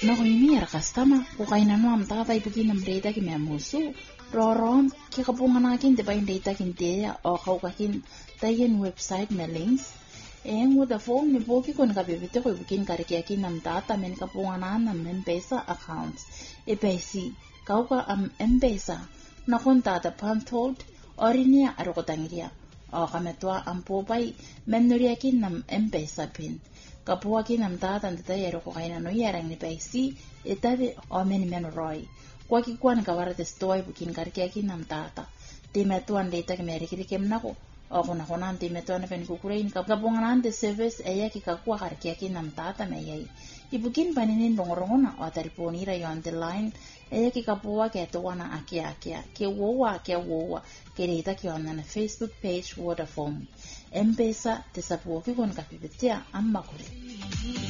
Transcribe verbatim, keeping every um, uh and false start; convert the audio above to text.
na ko imir customer ko kaina no am tata ibukin am data ki memusu rorom ki kapungana kin de bain data kin te o kau kakin tayen website me links en wo da form ni boki kon ka bebete ko ibukin kar ki akin am tata men kapungana na men pesa accounts e pesi kau ka am embesa na kon tata pantold orinia arokotangiria o kametwa am popai menuria kin nam embesa pin kapua ki nam tata ndata yero ko kaina no yarang ni paisi etade o men men roi kwa ki kwan ka warate stoi bukin karkia ki nam tata te metuan data ke meri ki kem nako o kona kona te metuan fen ku kurein ka kapungan de service eya ki ka kwa karkia ki nam tata me yai ibukin paninin rongorongona o telefoni ra on the line eya ki kapua ke to wana akia akia ke wowa ke wowa ke data ki on na Facebook page Waterform M-Pesa te sapuo ki kon ka pipetia amma kure